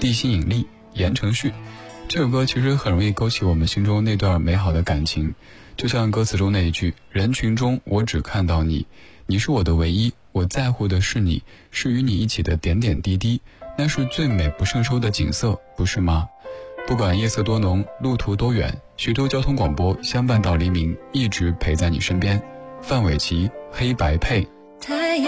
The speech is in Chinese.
地心引力，言承旭。这首歌其实很容易勾起我们心中那段美好的感情，就像歌词中那一句，人群中我只看到你，你是我的唯一，我在乎的是你，是与你一起的点点滴滴，那是最美不胜收的景色，不是吗？不管夜色多浓，路途多远，徐州交通广播相伴到黎明，一直陪在你身边。范玮琪，黑白配。